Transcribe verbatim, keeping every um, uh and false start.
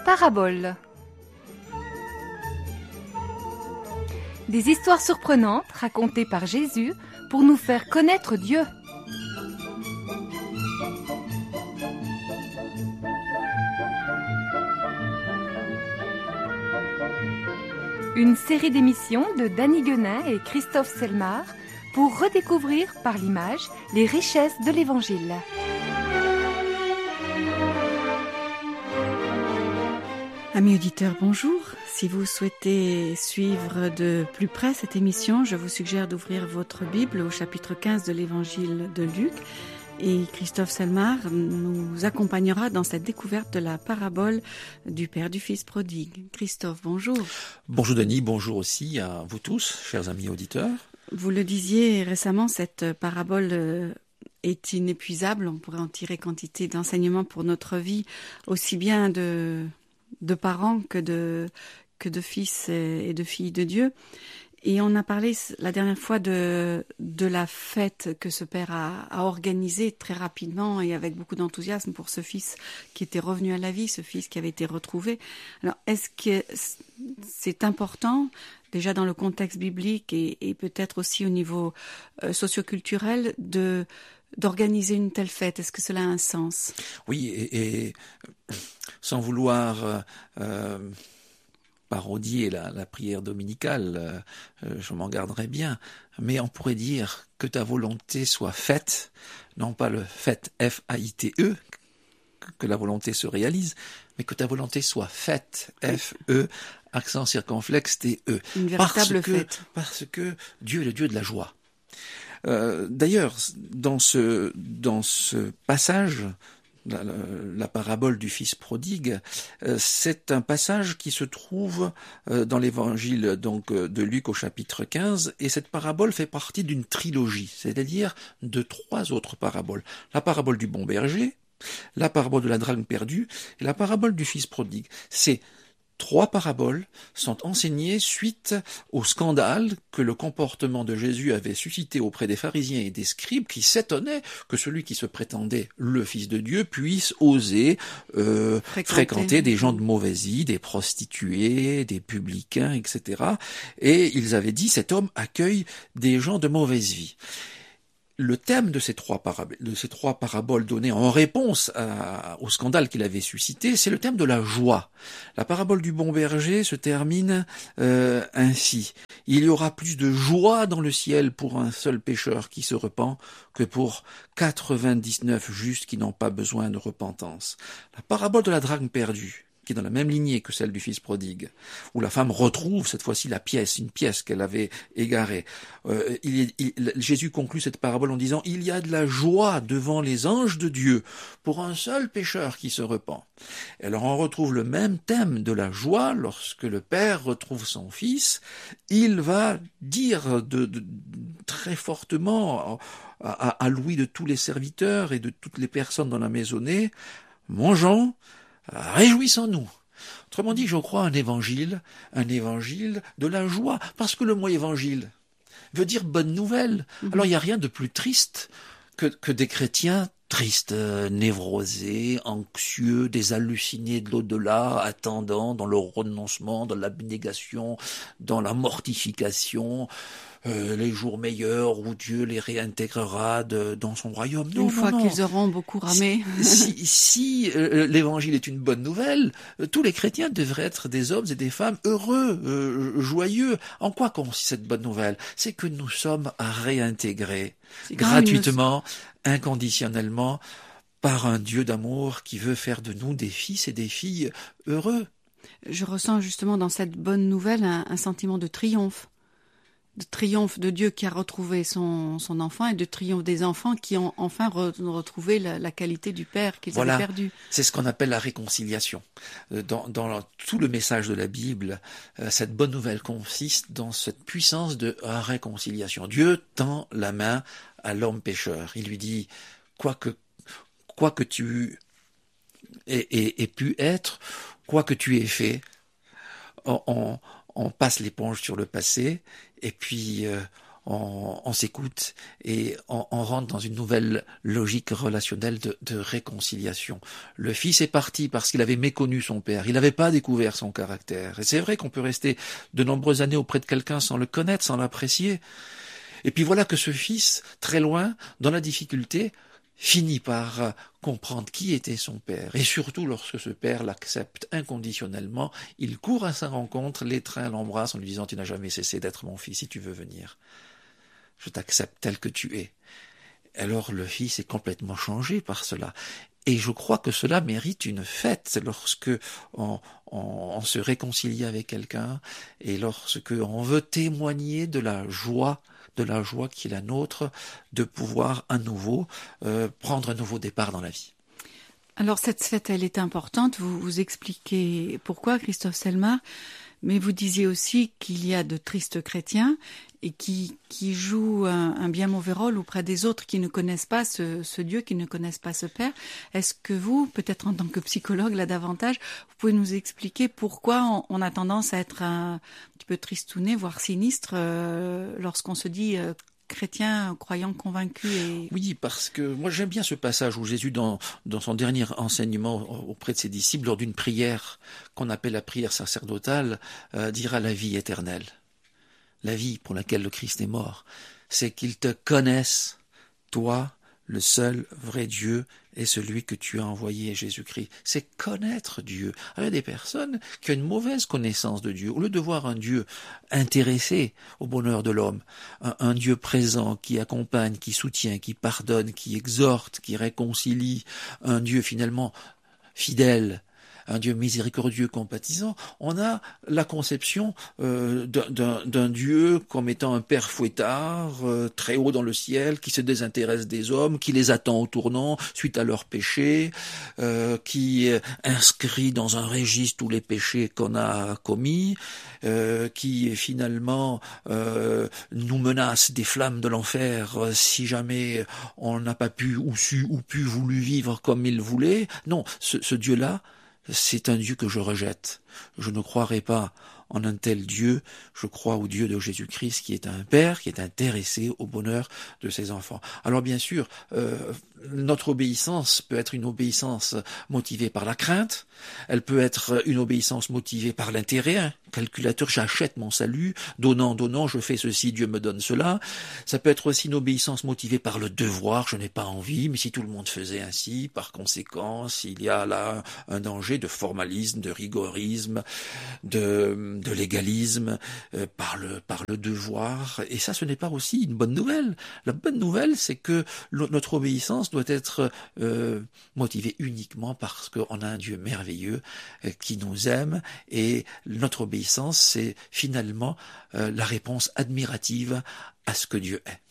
Paraboles. Des histoires surprenantes racontées par Jésus pour nous faire connaître Dieu. Une série d'émissions de Danny Guenin et Christophe Selmar pour redécouvrir par l'image les richesses de l'Évangile. Amis auditeurs, bonjour. Si vous souhaitez suivre de plus près cette émission, je vous suggère d'ouvrir votre Bible au chapitre quinze de l'Évangile de Luc. Et Christophe Selmar nous accompagnera dans cette découverte de la parabole du Père du Fils prodigue. Christophe, bonjour. Bonjour Denis, bonjour aussi à vous tous, chers amis auditeurs. Vous le disiez récemment, cette parabole est inépuisable. On pourrait en tirer quantité d'enseignements pour notre vie, aussi bien de, de parents que de, que de fils et de filles de Dieu. Et on a parlé la dernière fois de, de la fête que ce père a, a organisée très rapidement et avec beaucoup d'enthousiasme pour ce fils qui était revenu à la vie, ce fils qui avait été retrouvé. Alors, est-ce que c'est important, déjà dans le contexte biblique et, et peut-être aussi au niveau euh, socioculturel, de, d'organiser une telle fête? Est-ce que cela a un sens? Oui, et, et sans vouloir... Euh, parodier la, la prière dominicale, euh, je m'en garderai bien, mais on pourrait dire que ta volonté soit faite, non pas le fait F A I T E, que la volonté se réalise, mais que ta volonté soit faite, F E, accent circonflexe T E. Une véritable parce que, fête. Parce que Dieu est le Dieu de la joie. Euh, d'ailleurs, dans ce, dans ce passage, La, la, la parabole du fils prodigue, euh, c'est un passage qui se trouve euh, dans l'évangile donc euh, de Luc au chapitre quinze, et cette parabole fait partie d'une trilogie, c'est-à-dire de trois autres paraboles. La parabole du bon berger, la parabole de la drachme perdue et la parabole du fils prodigue. Ces trois paraboles sont enseignées suite au scandale que le comportement de Jésus avait suscité auprès des pharisiens et des scribes qui s'étonnaient que celui qui se prétendait le Fils de Dieu puisse oser euh, fréquenter. fréquenter des gens de mauvaise vie, des prostituées, des publicains, et cetera. Et ils avaient dit, cet homme accueille des gens de mauvaise vie. Le thème de ces trois paraboles, de ces trois paraboles données en réponse à, au scandale qu'il avait suscité, c'est le thème de la joie. La parabole du bon berger se termine euh, ainsi. Il y aura plus de joie dans le ciel pour un seul pécheur qui se repent que pour quatre-vingt-dix-neuf justes qui n'ont pas besoin de repentance. La parabole de la drachme perdue, qui est dans la même lignée que celle du fils prodigue, où la femme retrouve cette fois-ci la pièce, une pièce qu'elle avait égarée. Euh, il, il, Jésus conclut cette parabole en disant « Il y a de la joie devant les anges de Dieu pour un seul pécheur qui se repent. » Alors on retrouve le même thème de la joie lorsque le père retrouve son fils. Il va dire de, de, très fortement à, à, à l'ouïe de tous les serviteurs et de toutes les personnes dans la maisonnée « Mangeons, réjouissons-nous ». Autrement dit, je crois un évangile, un évangile de la joie, parce que le mot évangile veut dire bonne nouvelle. Mm-hmm. Alors il n'y a rien de plus triste que, que des chrétiens tristes, euh, névrosés, anxieux, des hallucinés de l'au-delà, attendant dans le renoncement, dans l'abnégation, dans la mortification, Euh, les jours meilleurs où Dieu les réintégrera de, dans son royaume. Non, Une non, fois non. qu'ils auront beaucoup ramé. Si, si, si euh, l'évangile est une bonne nouvelle, euh, tous les chrétiens devraient être des hommes et des femmes heureux, euh, joyeux. En quoi consiste cette bonne nouvelle? C'est que nous sommes réintégrés gratuitement, une... inconditionnellement, par un Dieu d'amour qui veut faire de nous des fils et des filles heureux. Je ressens justement dans cette bonne nouvelle un, un sentiment de triomphe. De triomphe de Dieu qui a retrouvé son, son enfant et de triomphe des enfants qui ont enfin re, retrouvé la, la qualité du Père qu'ils voilà, avaient perdue. C'est ce qu'on appelle la réconciliation. Dans, dans tout le message de la Bible, cette bonne nouvelle consiste dans cette puissance de réconciliation. Dieu tend la main à l'homme pécheur. Il lui dit, quoi que, quoi que tu aies, aies, aies pu être, quoi que tu aies fait, on, on, on passe l'éponge sur le passé, et puis euh, on, on s'écoute et on, on rentre dans une nouvelle logique relationnelle de, de réconciliation. Le fils est parti parce qu'il avait méconnu son père, il n'avait pas découvert son caractère. Et c'est vrai qu'on peut rester de nombreuses années auprès de quelqu'un sans le connaître, sans l'apprécier. Et puis voilà que ce fils, très loin, dans la difficulté, finit par comprendre qui était son père. Et surtout, lorsque ce père l'accepte inconditionnellement, il court à sa rencontre, l'étreint, l'embrasse en lui disant « Tu n'as jamais cessé d'être mon fils, si tu veux venir. Je t'accepte tel que tu es. » Alors le fils est complètement changé par cela. Et je crois que cela mérite une fête lorsque on, on, on se réconcilie avec quelqu'un et lorsque on veut témoigner de la joie de la joie qui est la nôtre, de pouvoir à nouveau euh, prendre un nouveau départ dans la vie. Alors cette fête, elle est importante, vous vous expliquez pourquoi, Christophe Selmar, mais vous disiez aussi qu'il y a de tristes chrétiens et qui, qui jouent un, un bien mauvais rôle auprès des autres qui ne connaissent pas ce, ce Dieu, qui ne connaissent pas ce Père. Est-ce que vous, peut-être en tant que psychologue là davantage, vous pouvez nous expliquer pourquoi on, on a tendance à être un, un petit peu tristouné, voire sinistre, euh, lorsqu'on se dit euh, chrétien, croyant, convaincu et... Oui, parce que moi j'aime bien ce passage où Jésus, dans, dans son dernier enseignement auprès de ses disciples, lors d'une prière qu'on appelle la prière sacerdotale, euh, dira la vie éternelle. La vie pour laquelle le Christ est mort, c'est qu'ils te connaissent, toi, le seul vrai Dieu et celui que tu as envoyé, Jésus-Christ. C'est connaître Dieu. Alors, il y a des personnes qui ont une mauvaise connaissance de Dieu. Au lieu de voir un Dieu intéressé au bonheur de l'homme, un, un Dieu présent qui accompagne, qui soutient, qui pardonne, qui exhorte, qui réconcilie, un Dieu finalement fidèle, un Dieu miséricordieux, compatissant, on a la conception euh, d'un, d'un Dieu comme étant un père fouettard, euh, très haut dans le ciel, qui se désintéresse des hommes, qui les attend au tournant suite à leurs péchés, euh, qui inscrit dans un registre tous les péchés qu'on a commis, euh, qui finalement euh, nous menace des flammes de l'enfer euh, si jamais on n'a pas pu ou su ou pu voulu vivre comme il voulait. Non, ce, ce Dieu-là, c'est un Dieu que je rejette. Je ne croirai pas en un tel Dieu, je crois au Dieu de Jésus-Christ qui est un Père, qui est intéressé au bonheur de ses enfants. Alors bien sûr, euh, notre obéissance peut être une obéissance motivée par la crainte, elle peut être une obéissance motivée par l'intérêt, hein, calculateur, j'achète mon salut, donnant, donnant, je fais ceci, Dieu me donne cela. Ça peut être aussi une obéissance motivée par le devoir, je n'ai pas envie, mais si tout le monde faisait ainsi, par conséquent, il y a là un danger de formalisme, de rigorisme, de, de légalisme, euh, par le, par le devoir. Et ça, ce n'est pas aussi une bonne nouvelle. La bonne nouvelle, c'est que notre obéissance doit être euh, motivée uniquement parce qu'on a un Dieu merveilleux euh, qui nous aime, et notre obéissance, c'est finalement euh, la réponse admirative à ce que Dieu est.